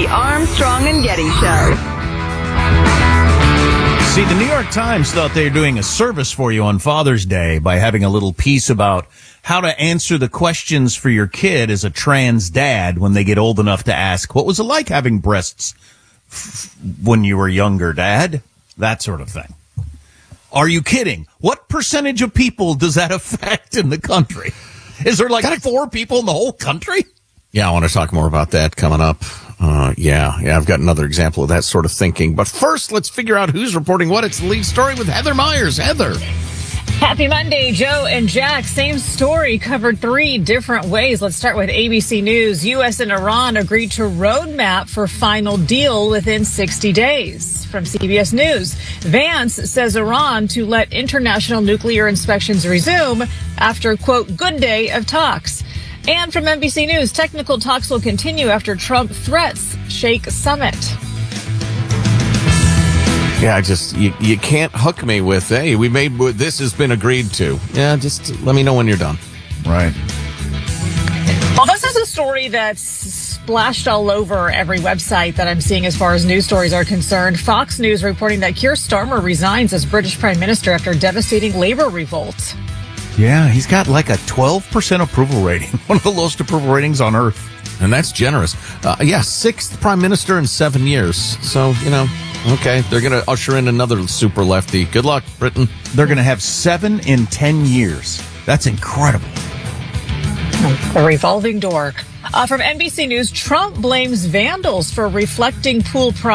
Armstrong and Getty Show. See, the New York Times thought they were doing a service for you on Father's Day by having a little piece about how to answer the questions for your kid as a trans dad when they get old enough to ask, what was it like having breasts when you were younger, Dad? That sort of thing. Are you kidding? What percentage of people does that affect in the country? Is there like 4 people in the whole country? Yeah, I want to talk more about that coming up. Yeah, I've got another example of that sort of thinking. But first, let's figure out who's reporting what. It's the lead story with Heather Myers. Heather. Happy Monday, Joe and Jack. Same story, covered 3 different ways. Let's start with ABC News. U.S. and Iran agreed to roadmap for final deal within 60 days. From CBS News, Vance says Iran to let international nuclear inspections resume after, quote, good day of talks. And from NBC News, technical talks will continue after Trump threats shake summit. Yeah, you can't hook me with, hey, this has been agreed to. Yeah, just let me know when you're done. Right. Well, this is a story that's splashed all over every website that I'm seeing as far as news stories are concerned. Fox News reporting that Keir Starmer resigns as British Prime Minister after devastating labor revolt. Yeah, he's got like a 12% approval rating, one of the lowest approval ratings on earth. And that's generous. 6th Prime Minister in 7 years. So, okay, they're going to usher in another super lefty. Good luck, Britain. They're going to have 7 in 10 years. That's incredible. A revolving door. From NBC News, Trump blames vandals for reflecting pool